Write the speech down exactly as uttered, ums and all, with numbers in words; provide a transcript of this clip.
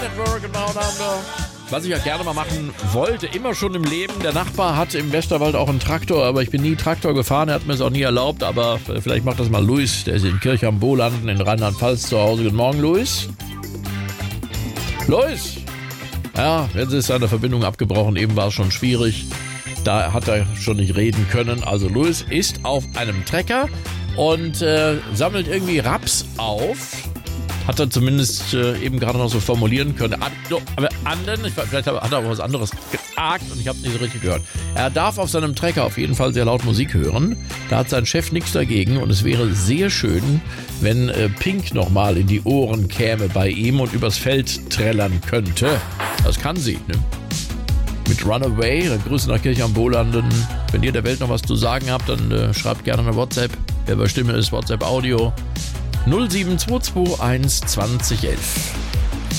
at Work and Down Under. Was ich ja gerne mal machen wollte, immer schon im Leben. Der Nachbar hat im Westerwald auch einen Traktor, aber ich bin nie Traktor gefahren, er hat mir es auch nie erlaubt. Aber vielleicht macht das mal Luis, der ist in Kirch am Bohlanden in Rheinland-Pfalz zu Hause. Guten Morgen, Luis. Luis! Ja, jetzt ist seine Verbindung abgebrochen, eben war es schon schwierig. Da hat er schon nicht reden können. Also Luis ist auf einem Trecker und äh, sammelt irgendwie Raps auf. Hat er zumindest äh, eben gerade noch so formulieren können. An, no, aber anderen, ich, vielleicht hat er auch was anderes gesagt und ich habe es nicht so richtig gehört. Er darf auf seinem Trecker auf jeden Fall sehr laut Musik hören. Da hat sein Chef nichts dagegen und es wäre sehr schön, wenn äh, Pink nochmal in die Ohren käme bei ihm und übers Feld trällern könnte. Das kann sie, ne? Mit Runaway, dann Grüße nach Kirch am Bohlanden. Wenn ihr der Welt noch was zu sagen habt, dann äh, schreibt gerne eine WhatsApp. Wer bei Stimme ist, WhatsApp Audio null sieben zwei zwei eins zwanzig elf.